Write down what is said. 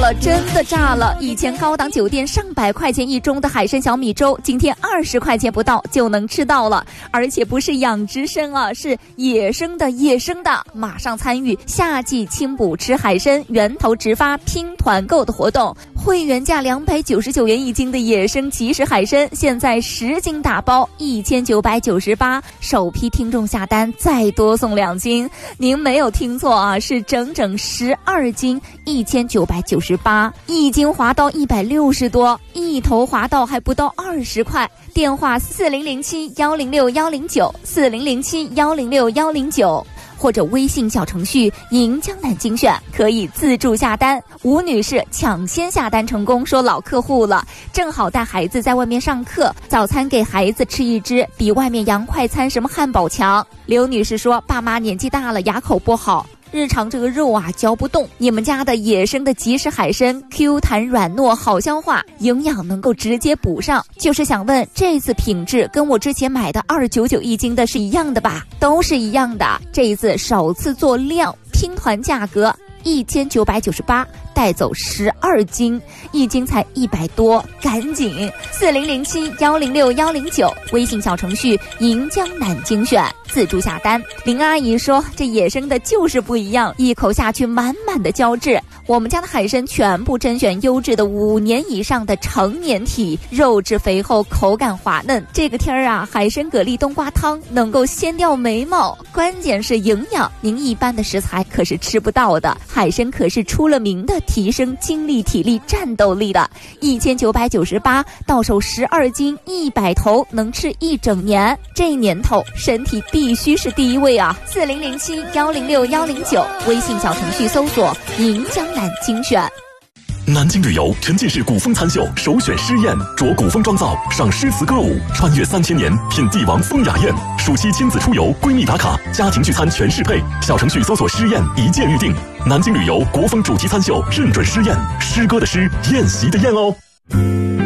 了，真的炸了！以前高档酒店上百块钱一盅的海参小米粥，今天20块钱不到就能吃到了，而且不是养殖参啊，是野生的。马上参与夏季清补吃海参源头直发拼团购的活动，会员价299元一斤的野生即食海参，现在10斤打包1998，首批听众下单再多送2斤。您没有听错啊，是整整12斤1998，一斤划到160多，一头划到还不到20块。电话4007106109，4007106109，或者微信小程序银江南精选可以自助下单。吴女士抢先下单成功，说老客户了，正好带孩子在外面上课，早餐给孩子吃一只比外面洋快餐什么汉堡强。刘女士说爸妈年纪大了，牙口不好，日常这个肉啊嚼不动，你们家的野生的即食海参 Q 弹软糯好消化，营养能够直接补上。就是想问这次品质跟我之前买的299一斤的是一样的吧？都是一样的，这一次首次做量拼团价格1998，带走12斤，一斤才100多，赶紧4007106109，微信小程序银江南精选自助下单。林阿姨说这野生的就是不一样，一口下去满满的胶质，我们家的海参全部甄选优质的5年以上的成年体，肉质肥厚，口感滑嫩。这个天儿啊，海参蛤蜊冬瓜汤能够掀掉眉毛，关键是营养，您一般的食材可是吃不到的，海参可是出了名的提升精力体力战斗力的。1998到手12斤100头，能吃1整年，这年头身体必须是第一位啊。4007106109，微信小程序搜索银江南精选。 南京旅游沉浸式古风餐秀首选诗宴，着古风妆造赏诗词歌舞，穿越3000年品帝王风雅宴。暑期亲子出游，闺蜜打卡，家庭聚餐全适配。小程序搜索诗宴一键预定。南京旅游国风主题餐秀认准诗宴，诗歌的诗，宴席的宴哦。